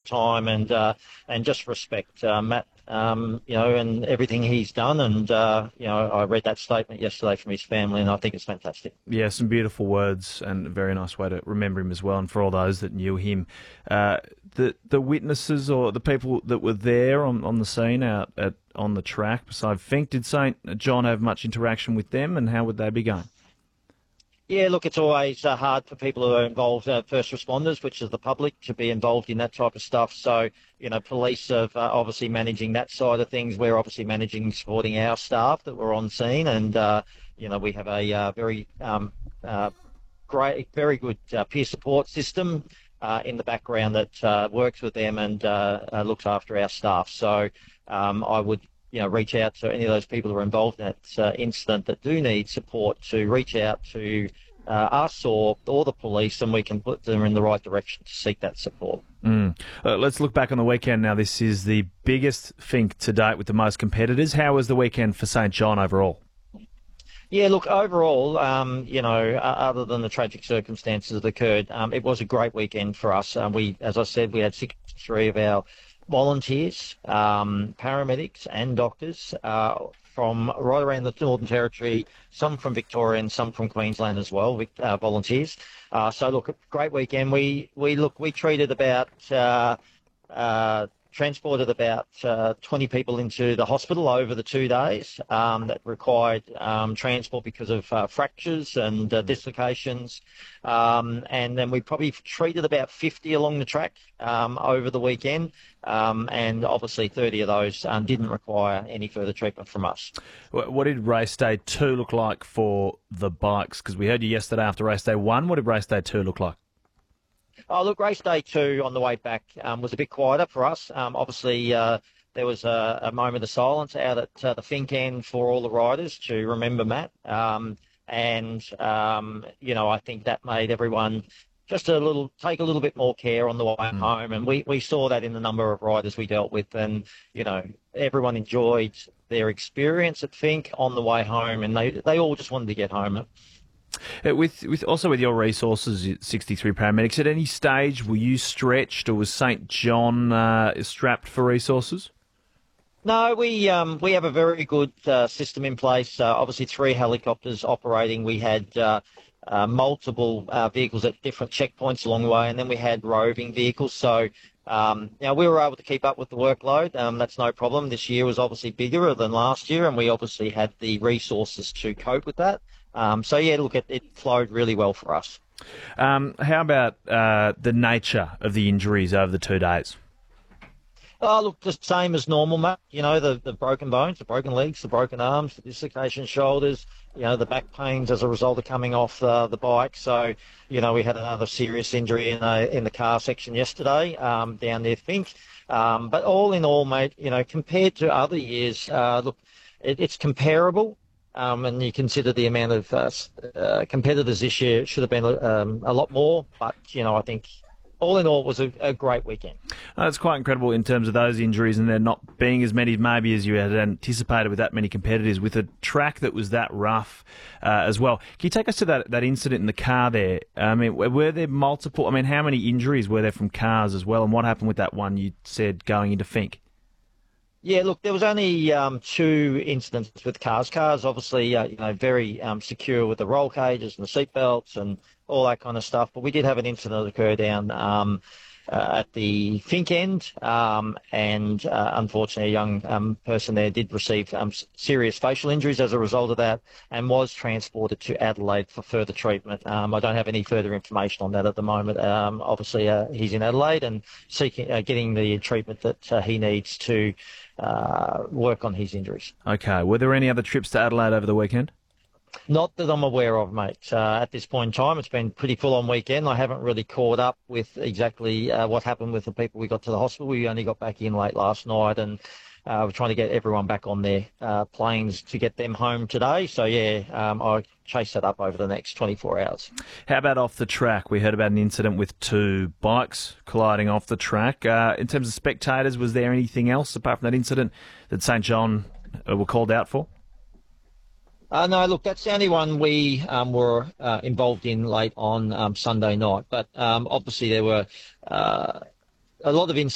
time, and just respect Matt, and everything he's done. And I read that statement yesterday from his family, and I think it's fantastic. Yeah, some beautiful words and a very nice way to remember him as well. And for all those that knew him, the witnesses or the people that were there on the scene on the track beside Fink, did St John have much interaction with them, and how would they be going? Yeah, look, it's always hard for people who are involved, first responders, which is the public, to be involved in that type of stuff. So, police are obviously managing that side of things. We're obviously managing, supporting our staff that were on scene. And, we have a very great, very good peer support system in the background that works with them and looks after our staff. So I would reach out to any of those people who are involved in that incident that do need support to reach out to us or the police, and we can put them in the right direction to seek that support. Let's look back on the weekend now. This is the biggest Fink to date with the most competitors. How was the weekend for St John overall? Yeah, look, overall, other than the tragic circumstances that occurred, it was a great weekend for us. As I said, we had 63 of our volunteers, paramedics and doctors from right around the Northern Territory, some from Victoria and some from Queensland as well, volunteers. So look, great weekend. We treated transported about 20 people into the hospital over the 2 days that required transport because of fractures and dislocations. And then we probably treated about 50 along the track over the weekend. And obviously 30 of those didn't require any further treatment from us. What did race day 2 look like for the bikes? Because we heard you yesterday after race day 1. What did race day 2 look like? Oh, look, race day 2 on the way back was a bit quieter for us. Obviously, there was a moment of silence out at the Fink end for all the riders to remember Matt. I think that made everyone just take a little bit more care on the way home. And we saw that in the number of riders we dealt with. And, everyone enjoyed their experience at Fink on the way home, and they all just wanted to get home. With your resources, 63 paramedics, at any stage were you stretched, or was St John strapped for resources? No, we have a very good system in place. Obviously, 3 helicopters operating. We had multiple vehicles at different checkpoints along the way, and then we had roving vehicles. So we were able to keep up with the workload. That's no problem. This year was obviously bigger than last year, and we obviously had the resources to cope with that. It flowed really well for us. How about the nature of the injuries over the 2 days? Oh, look, the same as normal, Matt. The broken bones, the broken legs, the broken arms, the dislocation shoulders, the back pains as a result of coming off the bike. So, we had another serious injury in the car section yesterday down near Fink. But all in all, mate, compared to other years, it's comparable. And you consider the amount of competitors this year should have been a lot more. But, I think all in all, it was a great weekend. It's quite incredible in terms of those injuries and there not being as many maybe as you had anticipated with that many competitors, with a track that was that rough as well. Can you take us to that incident in the car there? I mean, were there multiple? I mean, how many injuries were there from cars as well? And what happened with that one you said going into Fink? Yeah, look, there was only 2 incidents with cars. Cars, obviously, very secure with the roll cages and the seat belts and all that kind of stuff. But we did have an incident occur down at the Fink end, and unfortunately, a young person there did receive serious facial injuries as a result of that, and was transported to Adelaide for further treatment. I don't have any further information on that at the moment. Obviously, he's in Adelaide and getting the treatment that he needs to work on his injuries. Okay. Were there any other trips to Adelaide over the weekend? Not that I'm aware of, mate. At this point in time, it's been pretty full-on weekend. I haven't really caught up with exactly what happened with the people we got to the hospital. We only got back in late last night, and we're trying to get everyone back on their planes to get them home today. So, I'll chase that up over the next 24 hours. How about off the track? We heard about an incident with 2 bikes colliding off the track. In terms of spectators, was there anything else apart from that incident that St John were called out for? No, look, that's the only one we were involved in late on Sunday night. But obviously there were a lot of incidents